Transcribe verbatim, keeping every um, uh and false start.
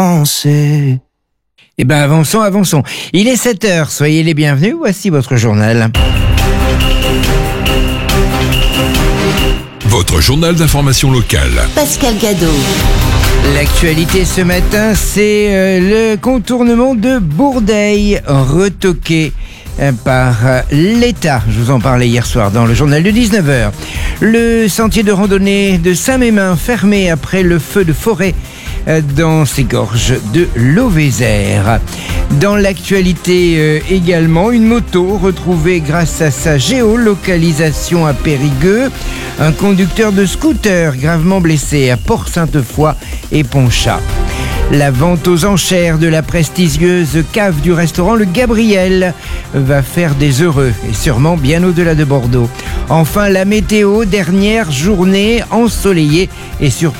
Avancer. Eh ben avançons, avançons. Il est sept heures, soyez les bienvenus, voici votre journal. Votre journal d'information locale. Pascal Gadot. L'actualité ce matin, c'est euh, le contournement de Bourdeil, retoqué euh, par euh, l'État. Je vous en parlais hier soir dans le journal de dix-neuf heures. Le sentier de randonnée de Saint-Mémin fermé après le feu de forêt euh, dans ces gorges de l'Auvézère. Dans l'actualité euh, également, une moto retrouvée grâce à sa géolocalisation à Périgueux. Un conducteur de scooter gravement blessé à Port-Sainte-Foy et Ponchat. La vente aux enchères de la prestigieuse cave du restaurant Le Gabriel va faire des heureux et sûrement bien au-delà de Bordeaux. Enfin, la météo, dernière journée ensoleillée et surtout